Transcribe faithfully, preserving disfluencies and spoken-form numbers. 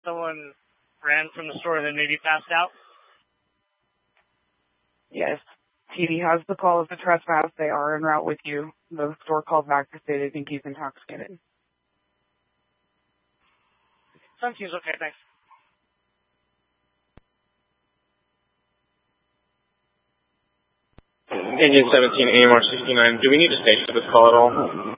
someone ran from the store and then maybe passed out? Yes. T V has the call of the trespass. They are en route with you. The store calls back to say they think he's intoxicated. Sun seems okay, thanks. Engine seventeen, A M R sixty-nine. Do we need to station this call at all?